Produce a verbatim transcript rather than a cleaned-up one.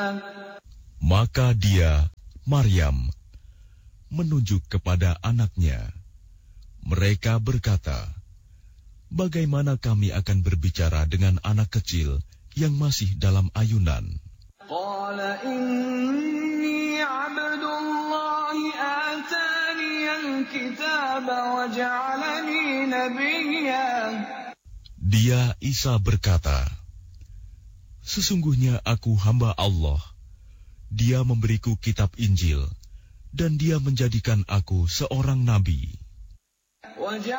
Maka dia, Maryam, menunjuk kepada anaknya. Mereka berkata, bagaimana kami akan berbicara dengan anak kecil yang masih dalam ayunan? Qala inni abdullahi atani al-kitaba wa ja'alani nabiyya. Dia, Isa, berkata, sesungguhnya aku hamba Allah. Dia memberiku kitab Injil, dan dia menjadikan aku seorang nabi.